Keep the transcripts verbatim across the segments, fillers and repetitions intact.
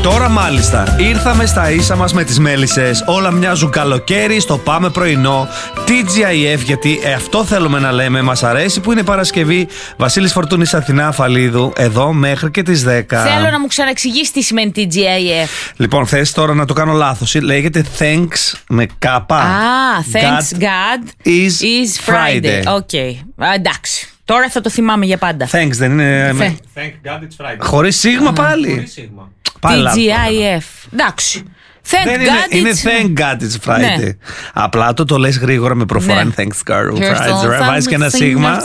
Τώρα μάλιστα ήρθαμε στα ίσα μας με τις μέλισσες. Όλα μοιάζουν καλοκαίρι, στο πάμε πρωινό. τι τζι άι εφ, γιατί ε, αυτό θέλουμε να λέμε. Μας αρέσει που είναι Παρασκευή. Βασίλης Φορτούνης, Αθηνά Αφαλίδου, εδώ μέχρι και τις δέκα. Θέλω να μου ξαναεξηγήσει τι σημαίνει τι τζι άι εφ. Λοιπόν, θες τώρα να το κάνω λάθος. Λέγεται thanks με κάπα. Α, thanks God, God is, is Friday. Οκ. Okay. Εντάξει. Τώρα θα το θυμάμαι για πάντα. Thanks δεν είναι. Thank God it's Friday. Χωρίς σίγμα πάλι. Χωρίς σίγμα. τι τζι άι εφ. Εντάξει. Thank δεν God είναι, it's... είναι thank God it's Friday. Ναι. Απλά το το λες γρήγορα με προφορά. Ναι. Thanks God it's Friday. Βάζεις και ένα σίγμα.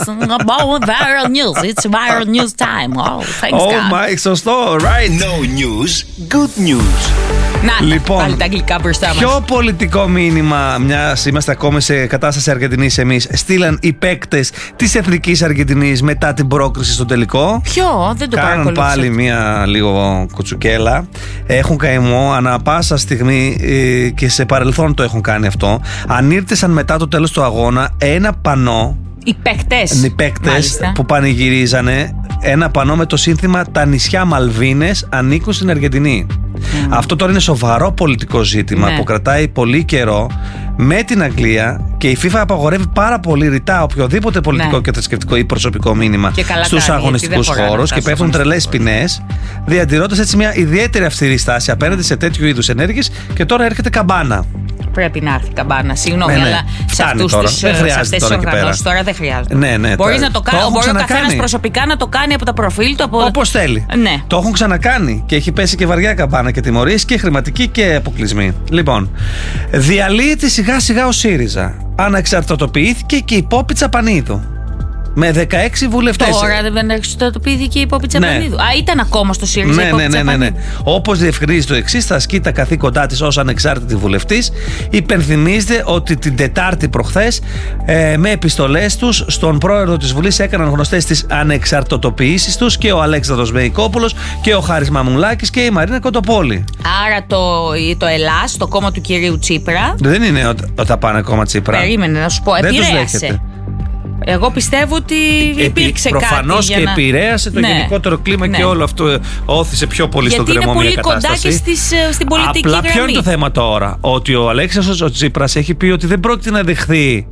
Viral news. It's viral news time. Oh, thanks oh God. My, σωστό. Right. No news, good news. Να, λοιπόν, πάλι τα αγγλικά μπροστά μας. Ποιο πολιτικό μήνυμα, μιας είμαστε ακόμη σε κατάσταση Αργεντινής εμείς, στείλαν οι παίκτες της Εθνικής Αργεντινής μετά την πρόκριση στο τελικό? Ποιο, δεν το παρακολούθησα. Κάνουν πάλι μια λίγο κουτσουκέλα. Έχουν καημό ανά πάσα στιγμή ε, και σε παρελθόν το έχουν κάνει αυτό. Ανήρτησαν μετά το τέλος του αγώνα ένα πανό. Οι παίκτες. Οι παίκτες που πανηγυρίζανε ένα πανό με το σύνθημα «Τα νησιά Μαλβίνες ανήκουν στην Αργεντινή». Mm. Αυτό τώρα είναι σοβαρό πολιτικό ζήτημα, ναι, που κρατάει πολύ καιρό με την Αγγλία, και η FIFA απαγορεύει πάρα πολύ ρητά οποιοδήποτε πολιτικό, ναι, και θρησκευτικό ή προσωπικό μήνυμα στους αγωνιστικούς χώρους, και πέφτουν τρελές ποινές, διατηρώντας έτσι μια ιδιαίτερη αυστηρή στάση απέναντι σε τέτοιου είδους ενέργειες. Και τώρα έρχεται καμπάνα. Πρέπει να έρθει καμπάνα, συγγνώμη, ναι, ναι, αλλά σε αυτούς τους, σε αυτές τις οργανώσεις τώρα δεν χρειάζεται. Ναι, ναι, μπορείς το, να το κάνεις, μπορεί ο καθένας προσωπικά να το κάνει από τα προφίλ του. Από... όπως θέλει. Ναι. Το έχουν ξανακάνει και έχει πέσει και βαριά καμπάνα και τιμωρίες και χρηματική και αποκλεισμοί. Λοιπόν, διαλύεται σιγά σιγά ο ΣΥΡΙΖΑ. Αναξαρτητοποιήθηκε και η Πόπη Τσαπανίδου. Με δεκαέξι βουλευτές. Τώρα δεν εξαρτητοποιήθηκε η Πόπη Τσαπανίδου. Ναι. Α, ήταν ακόμα στο ΣΥΡΙΖΑ. Ναι, η Πόπη ναι, ναι, ναι, ναι. Όπως διευκρινίζει το εξής, θα ασκεί τα καθήκοντά της ως ανεξάρτητη βουλευτής. Υπενθυμίζεται ότι την Τετάρτη προχθές, ε, με επιστολές τους στον πρόεδρο της Βουλής, έκαναν γνωστές τις ανεξαρτητοποιήσεις τους και ο Αλέξανδρος Μεϊκόπουλος και ο Χάρης Μαμουλάκης και η Μαρίνα Κοντοπόλη. Άρα το, το ΕΛΑΣ, το κόμμα του κυρίου Τσίπρα. Δεν είναι όταν πάνε κόμμα Τσίπρα. Περίμενε να σου πω, επηρέασε. Εγώ πιστεύω ότι υπήρξε Επί, κάτι. Προφανώς και να... επηρέασε το, ναι, γενικότερο κλίμα, ναι, και όλο αυτό όθησε πιο πολύ στον κρεμό μια κατάσταση. Γιατί είναι πολύ κοντά και στις, στην πολιτική Απλά γραμμή. Ποιο είναι το θέμα τώρα? Ότι ο Αλέξανδρος ο Τσίπρας έχει πει ότι δεν πρόκειται να δεχθεί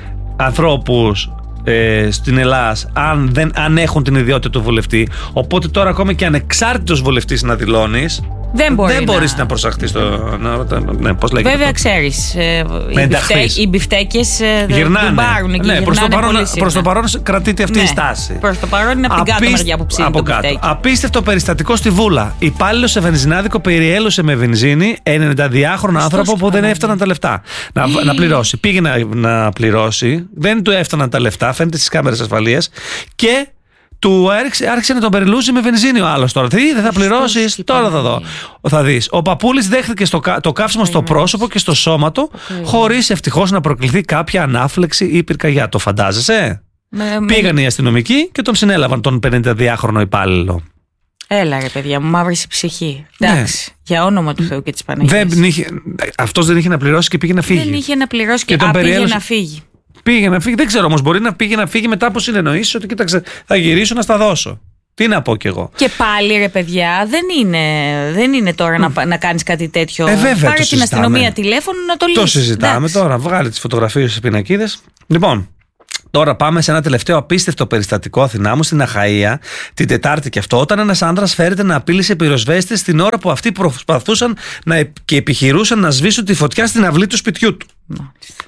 ανθρώπους ε, στην Ελλάδα αν, δεν, αν έχουν την ιδιότητα του βουλευτή. Οπότε τώρα ακόμα και ανεξάρτητος βουλευτής να δηλώνεις, δεν, μπορεί δεν να... μπορείς να προσαχθείς το... Να, ναι, πώς λέγεται? Βέβαια ξέρεις, ε, οι, μπιφτέ, οι μπιφτέκες ε, γυρνάνε. Πάρουν και ναι, προς, το παρόν, προς το παρόν κρατείται αυτή, ναι, η στάση. Προς το παρόν είναι από την Απίστ... κάτω μεριά που ψήνει το μπιφτέκι. Απίστευτο περιστατικό στη Βούλα. Υπάλληλος σε βενζινάδικο περιέλωσε με βενζίνη ενενηνταδυάχρονο άνθρωπο που δεν έφταναν τα λεφτά να, να πληρώσει. Πήγε να, να πληρώσει, δεν του έφταναν τα λεφτά, φαίνεται στις κάμερες ασφαλείας, και του άρχισε, άρχισε να τον περιλούζει με βενζίνη ο άλλος τώρα. Τι, δεν θα πληρώσεις, τώρα θα δω. Θα δεις. Ο παππούλης δέχτηκε στο, το καύσιμο στο πρόσωπο και στο σώμα του, χωρίς ευτυχώς να προκληθεί κάποια ανάφλεξη ή πυρκαγιά. Το φαντάζεσαι? Με, Πήγαν με... οι αστυνομικοί και τον συνέλαβαν τον πενηνταδυάχρονο υπάλληλο. Έλα ρε παιδιά μου, μαύρησε η ψυχή. Εντάξει, ναι, για όνομα του Θεού και της Παναγίας. Αυτός δεν είχε να πληρώσει και πήγε να φύγει. Δεν είχε να πληρώσει και, και α, πήγε να φύγει. Πήγε να φύγει, δεν ξέρω όμως, μπορεί να πήγε να φύγει μετά από συνεννοήσεις ότι κοίταξε, θα γυρίσω να στα δώσω. Τι να πω κι εγώ. Και πάλι ρε παιδιά, δεν είναι, δεν είναι τώρα mm. να, να κάνεις κάτι τέτοιο. Ε, βέβαια, πάρε την αστυνομία τηλέφωνο να το λύσεις. Το συζητάμε. Εντάξει. Τώρα, βγάλε τις φωτογραφίες στις πινακίδες. Λοιπόν, τώρα πάμε σε ένα τελευταίο απίστευτο περιστατικό, Αθηνά μου, στην Αχαΐα, την Τετάρτη και αυτό, όταν ένας άντρας φέρεται να απείλησε πυροσβέστες την ώρα που αυτοί προσπαθούσαν να, και επιχειρούσαν να σβήσουν τη φωτιά στην αυλή του σπιτιού του. Mm.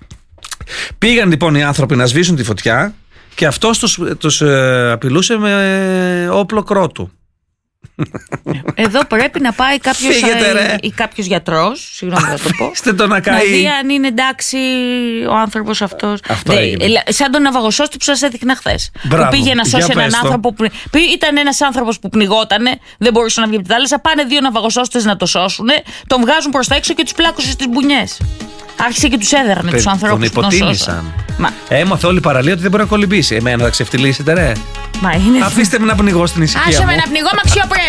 Πήγαν λοιπόν οι άνθρωποι να σβήσουν τη φωτιά και αυτός τους, τους ε, απειλούσε με ε, όπλο κρότου. Εδώ πρέπει να πάει κάποιος, Φύγετε, α, ή, ή κάποιος γιατρός, συγγνώμη να το πω, το να, να δει αν είναι εντάξει ο άνθρωπος αυτός. Αυτό Δε, σαν τον ναυαγοσώστη που σας έδειχνα χθες. Που πήγε να σώσει έναν άνθρωπο που, που ήταν ένας άνθρωπος που πνιγότανε, δεν μπορούσε να βγει από τη θάλασσα. Πάνε δύο ναυαγοσώστες να το σώσουν, τον βγάζουν προς τα έξω και τους πλάκωσε στις μπουνιές. Άρχισε και τους έδερνε τους ανθρώπους. Τον υποτίμησαν. Έμαθε όλη η παραλία ότι δεν μπορεί να κολυμπήσει. Εμένα θα ξεφτυλίσετε, ρε. Μα είναι... Αφήστε με να πνιγώ στην ησυχία. Άσε με να πνιγώ με αξιοπρέπεια.